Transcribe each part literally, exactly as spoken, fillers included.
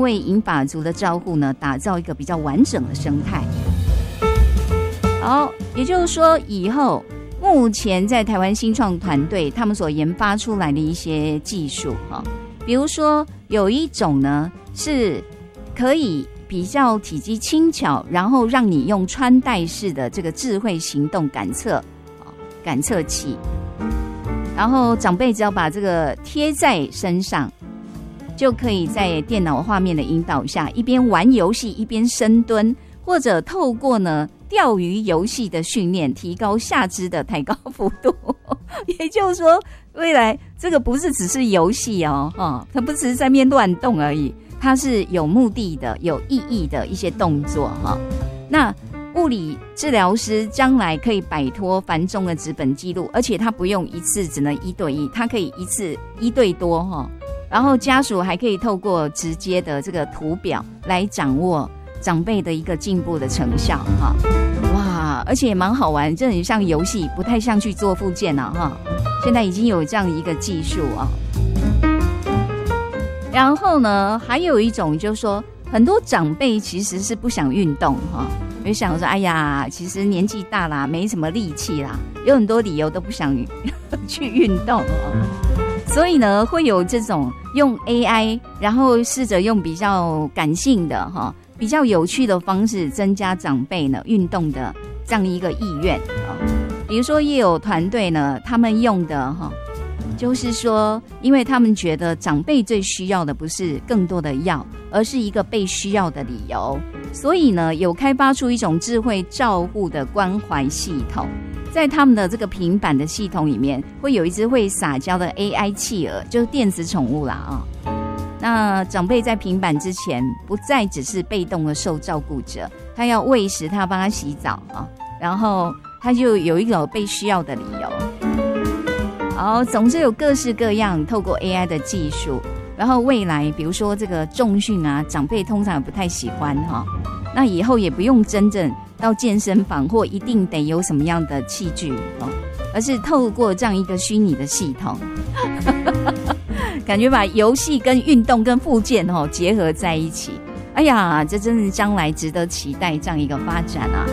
为银发族的照护呢，打造一个比较完整的生态。好，也就是说，以后目前在台湾新创团队他们所研发出来的一些技术哈，比如说有一种呢是可以比较体积轻巧，然后让你用穿戴式的这个智慧行动感测感测器，然后长辈只要把这个贴在身上，就可以在电脑画面的引导下，一边玩游戏一边深蹲，或者透过呢钓鱼游戏的训练，提高下肢的抬高幅度。也就是说，未来这个不是只是游戏哦，哦，它不只是在面乱动而已，它是有目的的、有意义的一些动作哈。那物理治疗师将来可以摆脱繁重的纸本记录，而且他不用一次只能一对一，他可以一次一对多哈。然后家属还可以透过直接的这个图表来掌握长辈的一个进步的成效哈。哇，而且也蛮好玩，这很像游戏，不太像去做复健了哈。现在已经有这样一个技术啊。然后呢，还有一种就是说，很多长辈其实是不想运动哈，就想说，哎呀，其实年纪大啦，没什么力气啦，有很多理由都不想去运动哦。所以呢，会有这种用 A I， 然后试着用比较感性的哈、比较有趣的方式，增加长辈呢运动的这样一个意愿啊。比如说，也有团队呢，他们用的哈。就是说，因为他们觉得长辈最需要的不是更多的药，而是一个被需要的理由，所以呢，有开发出一种智慧照护的关怀系统。在他们的这个平板的系统里面，会有一只会撒娇的 A I 企鹅，就是电子宠物啦啊、哦。那长辈在平板之前，不再只是被动的受照顾者，他要喂食，他要帮他洗澡啊、哦，然后他就有一个被需要的理由。好，总之有各式各样透过 A I 的技术，然后未来比如说这个重训啊，长辈通常也不太喜欢哈、哦，那以后也不用真正到健身房或一定得有什么样的器具哦，而是透过这样一个虚拟的系统，感觉把游戏跟运动跟复健哦结合在一起。哎呀，这真是将来值得期待这样一个发展啊！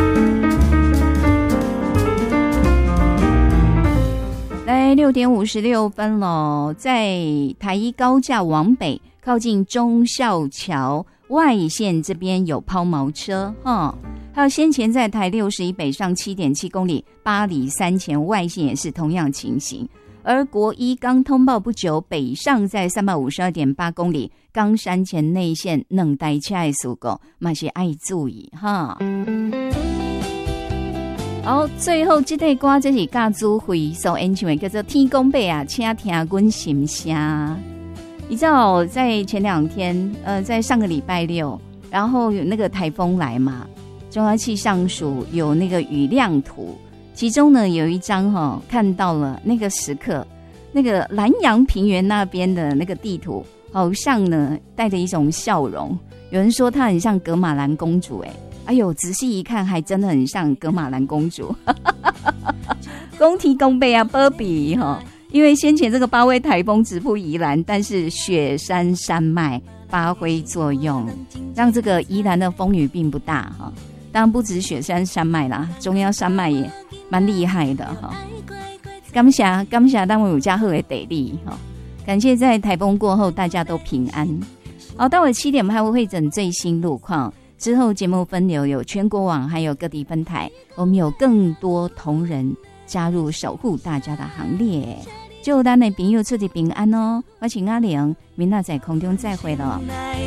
来六点五十六分了，在台一高架往北，靠近忠孝桥外线这边有抛锚车哈，还有先前在台六十一北上 七点七公里，八里三前外线也是同样情形。而国一刚通报不久，北上在 三百五十二点八公里，冈山前内线两台车的事故嘛是爱注意哈。好，最后这首歌这是教主会所演唱的，叫做《天公伯啊，请听阮心声》。你知道，在前两天，呃，在上个礼拜六，然后有那个台风来嘛，中央气象署有那个雨量图，其中呢有一张哈、哦，看到了那个时刻，那个南洋平原那边的那个地图，好像呢带着一种笑容。有人说她很像格玛兰公主，哎。哎呦，仔细一看，还真的很像格玛兰公主。公提公贝啊，波比哈，因为先前这个八威台风直扑宜兰，但是雪山山脉发挥作用，让这个宜兰的风雨并不大哈。当然不止雪山山脉啦，中央山脉也蛮厉害的哈。感谢感谢单位有加贺的得力哈，感谢在台风过后大家都平安。好，到了七点，我们还会会诊最新路况。之后节目分流有全国网还有各地分台，我们有更多同仁加入守护大家的行列，祝咱的朋友出入平安哦。我是阿玲，明仔在空中再会了。